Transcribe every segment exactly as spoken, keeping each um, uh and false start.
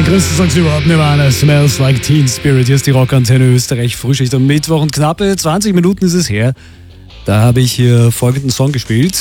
Der größte Songs überhaupt, Nirvana, Smells Like Teen Spirit. Hier ist die Rockantenne Österreich, Frühschicht am Mittwoch und knappe zwanzig Minuten ist es her. Da habe ich hier folgenden Song gespielt.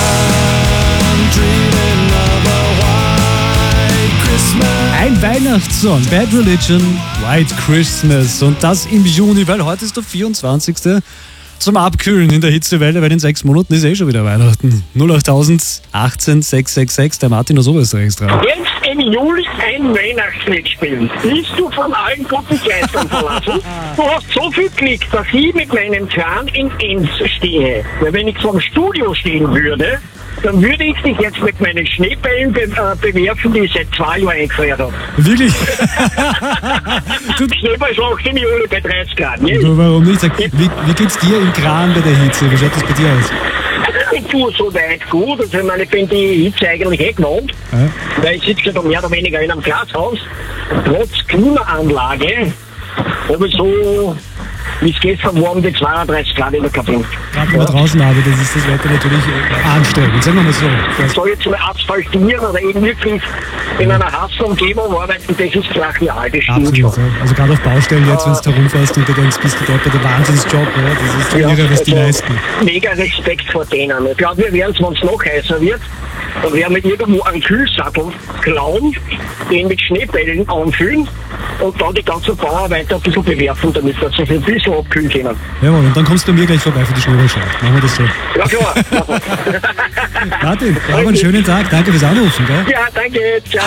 Ein Weihnachtssong, Bad Religion, White Christmas. Und das im Juni, weil heute ist der vierundzwanzigste Zum Abkühlen in der Hitzewelle, weil in sechs Monaten ist eh schon wieder Weihnachten. null acht achtzehn sechs sechs sechs, der Martin aus Oberösterreich dran. Jetzt im Juli ein Weihnachtslied spielen. Bist du von allen guten Geistern verlassen? Du hast so viel Glück, dass ich mit meinem Clan in Enns stehe. Weil wenn ich vom Studio stehen würde, dann würde ich dich jetzt mit meinen Schneebällen be äh, bewerfen, die ich seit zwei Jahren eingefeuert habe. Wirklich? Schneeballschlacht im Juli bei dreißig Grad. Ne? Du, warum nicht? Sag, wie, wie geht's dir im Kran bei der Hitze? Wie schaut das bei dir aus? Ich tue so weit gut, also ich meine, ich bin die Hitze eigentlich eh gewohnt, Ja. weil ich sitze da mehr oder weniger in einem Glashaus. Trotz Klimaanlage habe ich so, wie es gestern war, um die zweiunddreißig Grad in der Kabine. Gerade wenn man draußen arbeitet, das ist das Wetter natürlich äh, anstrengend. Sagen wir mal so. Ich soll jetzt mal asphaltieren oder eben wirklich in einer Hassumgebung arbeiten, das ist klar, ja, das stimmt Absolut. schon. Ja. Also gerade auf Baustellen jetzt, wenn du herumfährst und du denkst, bist du dort bei der Wahnsinnsjob, ja, das ist ja irre, was die also leisten. Mega Respekt vor denen. Ich glaube, wir werden es, wenn es noch heißer wird, dann werden wir irgendwo einen Kühlsattel klauen, den mit Schneebällen anfüllen und dann die ganzen Bauarbeiter ein bisschen bewerfen, damit wir sich ein bisschen abkühlen können. Jawohl, und dann kommst du bei mir gleich vorbei für die Schneeballschlacht. Machen wir das so. Ja klar. Martin, hab einen schönen Tag. Danke fürs Anrufen, gell? Ja, danke. Ciao.